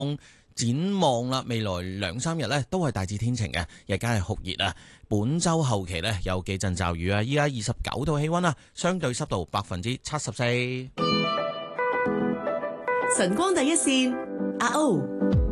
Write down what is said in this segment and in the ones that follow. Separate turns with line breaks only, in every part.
展望啦，未來2-3日呢都係大致天晴嘅，日間係酷熱啊。本週後期呢有幾陣驟雨啊。依家29度氣溫啊，相對濕度74%。
晨光第一線，阿歐。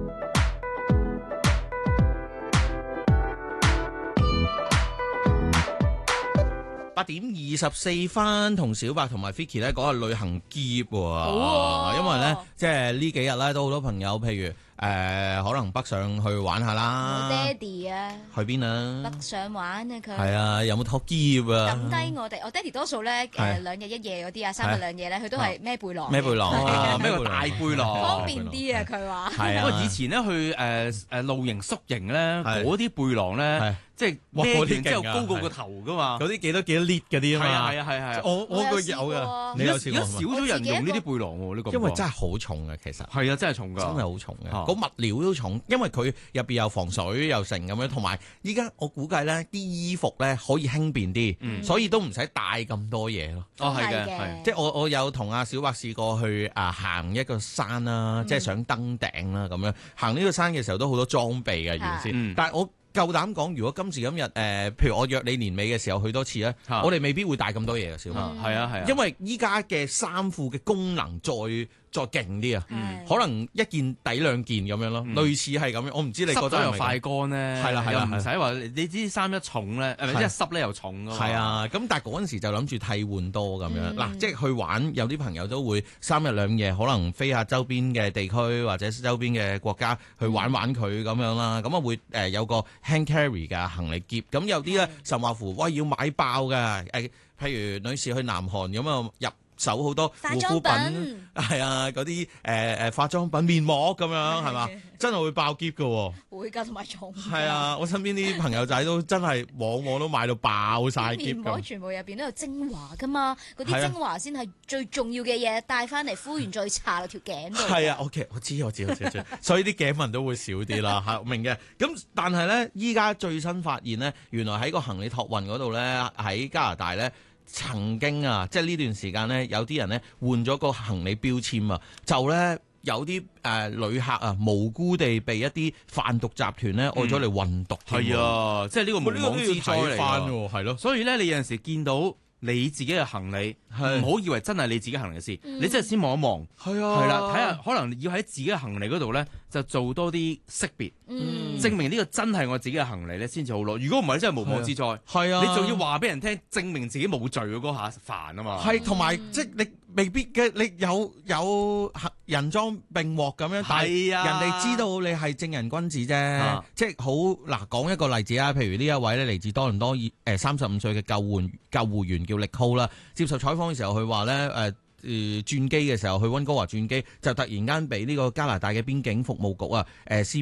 8:24分，同小白同埋 Vicky 咧講下旅行篋喎，因為咧即係呢幾日咧都好多朋友，譬如可能北上去玩下啦。
我爹哋啊，
去邊啊？
北上玩啊佢。
係啊，有冇托篋啊？
抌低我哋，我爹哋多數咧2日1夜嗰啲啊，3日2夜咧，佢都係孭背囊。
孭背囊啊，孭個
大背囊，
方便啲啊！佢話。
係啊。
不過以前咧去露營宿營咧，嗰啲背囊咧，即係孭完之後高過個頭噶嘛。
嗰啲幾多 lit 嗰啲啊嘛。
係啊。
我個有噶，你有試過？
而家少咗人用呢啲背囊喎，呢個。
因為真係好重嘅，其實。
係啊，真係重㗎。
真係好重嘅，個物料都重，因為佢入邊有防水又成咁樣，同埋依家我估計咧啲衣服咧可以輕便啲，所以都唔使帶咁多嘢咯。
哦，係嘅，係。
即係我有同阿小白試過去行一個山啦，即係想登頂啦咁樣。行呢個山嘅時候都好多裝備嘅原先，但係我夠膽講，如果今時今日譬如我約你年尾嘅時候去多次咧，我哋未必會帶咁多嘢嘅，小白。
係啊，
因為依家嘅衫褲嘅功能再勁啲啊，可能一件抵2件咁樣咯，類似係咁樣。我唔知你覺得係咪？
濕咗又快乾咧，
係啦，
又唔使話你知衫一重咧，一濕咧又重㗎嘛。
係啊，咁但係嗰陣時就諗住替換多咁樣。嗱，即係去玩，有啲朋友都會3日2夜，可能飛下周邊嘅地區或者周邊嘅國家去玩佢咁樣啦。咁啊會有個 hand carry 嘅行李篋。咁有啲咧甚或乎，喂要買爆㗎。譬如女士去南韓咁啊入手好多護膚品，係啊，嗰啲化妝品、面膜咁樣係嘛，真係會爆篋㗎喎。
會㗎，同埋重。
係啊，我身邊啲朋友仔都真係往往都買到爆晒篋。
面膜全部入邊都有精華㗎嘛，嗰啲精華先係最重要嘅嘢，帶翻嚟敷完再搽落條頸度。
係啊，OK，我知，所以啲頸紋都會少啲啦嚇，明嘅。咁但係咧，依家最新發現咧，原來喺個行李託運嗰度咧，喺加拿大咧。曾經啊，即係呢段時間呢，有啲人呢換咗個行李標籤啊，就呢有啲旅客啊無辜地被一啲販毒集團呢愛咗嚟運毒。
係啊，即係呢個無妄之災嚟㗎，
係咯。
所以咧，你有陣時見到你自己嘅行李，唔好以為真係你自己行李嘅事，你真係先望一望，係啦，睇下可能要喺自己嘅行李嗰度咧，就做多啲識別，證明呢個真係我自己嘅行李咧，先至好攞。如果唔係，真係無妄之災。係啊，你仲要話俾人聽，證明自己冇罪嗰下煩啊嘛。係，同埋即係你未必嘅，你有人裝並獲咁樣，但係人哋知道你係正人君子啫。即係好嗱，講一個例子啊，譬如呢一位咧嚟自多倫多35歲嘅救護員叫力高啦，接受採訪嘅時候，佢話咧轉機嘅時候去溫哥華轉機，就突然間俾呢個加拿大嘅邊境服務局啊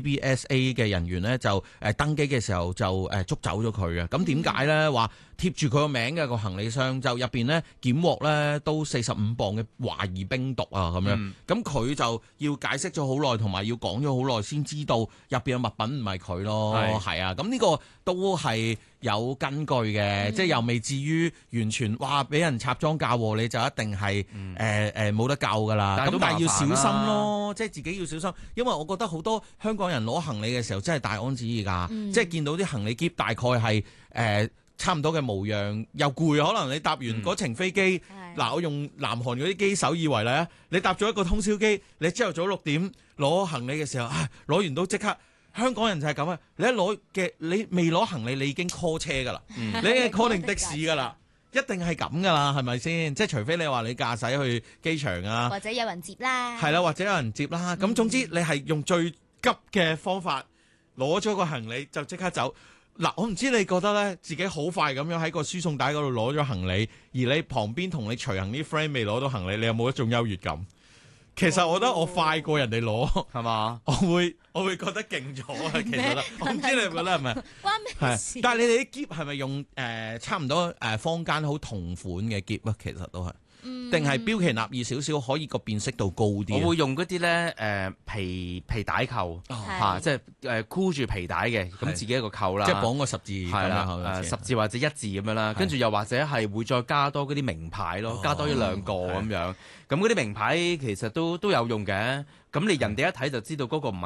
CBSA 嘅人員咧就登機嘅時候就捉走咗佢嘅。咁點解咧？話貼住佢個名嘅個行李箱，就入邊咧檢獲咧都45磅嘅懷疑冰毒啊咁樣。咁佢就要解釋咗好耐，同埋要講咗好耐先知道入邊嘅物品唔係佢咯。係啊，咁呢個都係有根據嘅，即係又未至於完全哇俾人插贓嫁禍，你就一定係冇得救噶啦。咁但係要小心咯，即係自己要小心，因為我覺得好多香港人攞行李嘅時候真係大安旨意㗎，即係見到啲行李篋大概係差唔多嘅模樣，又攰，可能你搭完嗰程飛機，嗱我用南韓嗰啲機手以為咧，你搭咗一個通宵機，你朝頭早6點攞行李嘅時候，攞完都即刻。香港人就係咁啊！你未攞行李，你已經 call 車噶啦，你已經 call 定的士噶啦，一定係咁噶啦，係咪先？即係除非你話你駕駛去機場啊，
或者有人接啦，係
啦，或者有人接啦。咁總之你係用最急嘅方法攞咗個行李就即刻走。嗱，我唔知你覺得咧自己好快咁樣喺個輸送帶嗰度攞咗行李，而你旁邊同你隨行啲 friend 未攞到行李，你有冇一種優越感？其實我覺得我快過人哋攞，係嘛？我會覺得勁咗啊！其實我唔知你覺得係咪？
關咩事？
但係你哋啲篋係咪用差唔多坊間好同款嘅篋啊？其實都係。 定係標奇立異少少，可以個辨識度高啲？
我會用嗰啲咧皮帶扣嚇，即係箍住皮帶嘅，咁自己一個扣啦，
即係綁個十字
係啦，十字或者一字咁樣啦，跟住又或者係會再加多嗰啲名牌咯，加多一兩個咁樣。咁嗰啲名牌其實都有用嘅，咁你人哋一睇就知道嗰個唔係